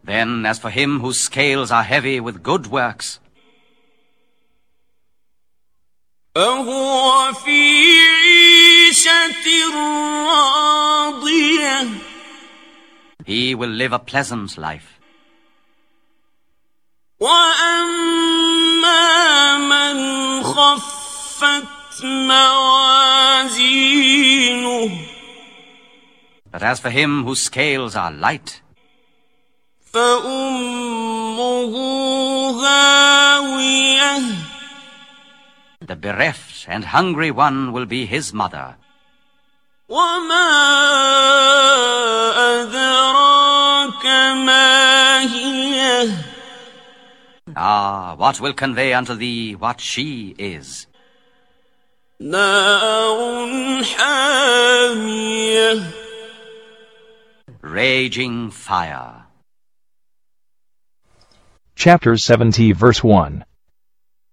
Then, as for him whose scales are heavy with good works, فهو في عيشة راضية he will live a pleasant life. وأما من خفت موازينه But as for him whose scales are light, فأمه هاوية the bereft and hungry one will be his mother. وما أدراك ما هي Ah, what will convey unto thee what she is? نار حامية Raging fire. Chapter 70, verse 1.